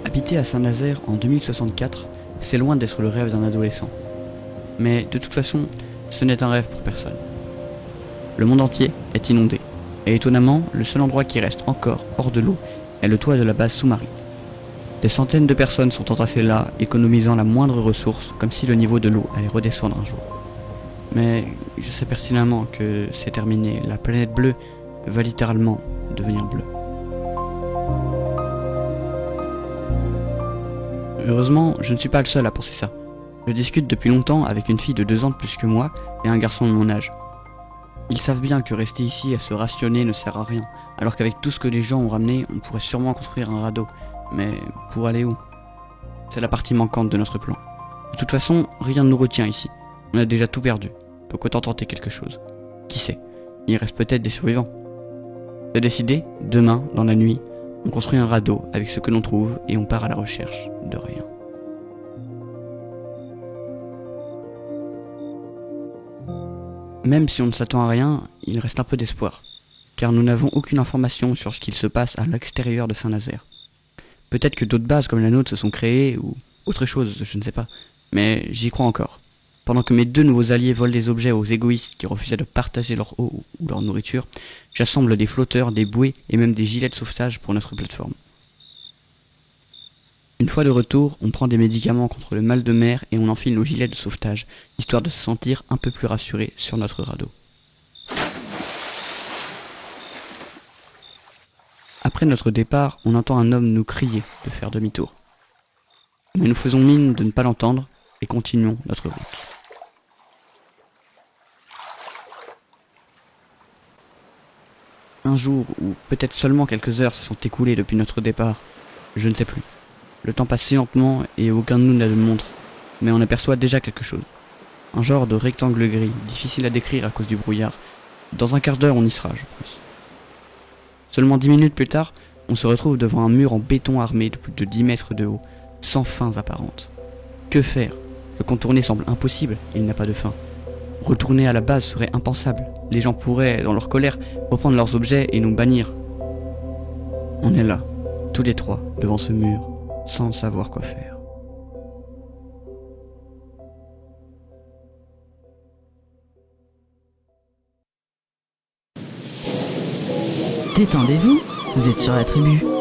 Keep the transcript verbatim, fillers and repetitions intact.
Habiter à Saint-Nazaire en deux mille soixante-quatre, c'est loin d'être le rêve d'un adolescent. Mais de toute façon, ce n'est un rêve pour personne. Le monde entier est inondé, et étonnamment, le seul endroit qui reste encore hors de l'eau est le toit de la base sous-marine. Des centaines de personnes sont entassées là, économisant la moindre ressource, comme si le niveau de l'eau allait redescendre un jour. Mais je sais pertinemment que c'est terminé, la planète bleue va littéralement devenir bleue. Heureusement, je ne suis pas le seul à penser ça. Je discute depuis longtemps avec une fille de deux ans de plus que moi et un garçon de mon âge. Ils savent bien que rester ici à se rationner ne sert à rien, alors qu'avec tout ce que les gens ont ramené, on pourrait sûrement construire un radeau. Mais pour aller où? C'est la partie manquante de notre plan. De toute façon, rien ne nous retient ici. On a déjà tout perdu, donc autant tenter quelque chose. Qui sait, il reste peut-être des survivants. C'est décidé, demain, dans la nuit, on construit un radeau avec ce que l'on trouve et on part à la recherche de rien. Même si on ne s'attend à rien, il reste un peu d'espoir, car nous n'avons aucune information sur ce qu'il se passe à l'extérieur de Saint-Nazaire. Peut-être que d'autres bases comme la nôtre se sont créées, ou autre chose, je ne sais pas, mais j'y crois encore. Pendant que mes deux nouveaux alliés volent des objets aux égoïstes qui refusaient de partager leur eau ou leur nourriture, j'assemble des flotteurs, des bouées et même des gilets de sauvetage pour notre plateforme. Une fois de retour, on prend des médicaments contre le mal de mer et on enfile nos gilets de sauvetage, histoire de se sentir un peu plus rassuré sur notre radeau. Après notre départ, on entend un homme nous crier de faire demi-tour. Mais nous faisons mine de ne pas l'entendre et continuons notre route. Un jour, ou peut-être seulement quelques heures se sont écoulées depuis notre départ, je ne sais plus. Le temps passe si lentement et aucun de nous n'a de montre, mais on aperçoit déjà quelque chose. Un genre de rectangle gris, difficile à décrire à cause du brouillard. Dans un quart d'heure, on y sera, je pense. Seulement dix minutes plus tard, on se retrouve devant un mur en béton armé de plus de dix mètres de haut, sans fins apparentes. Que faire? Le contourner semble impossible, il n'a pas de fin. Retourner à la base serait impensable. Les gens pourraient, dans leur colère, reprendre leurs objets et nous bannir. On est là, tous les trois, devant ce mur, sans savoir quoi faire. Détendez-vous, vous êtes sur la tribu.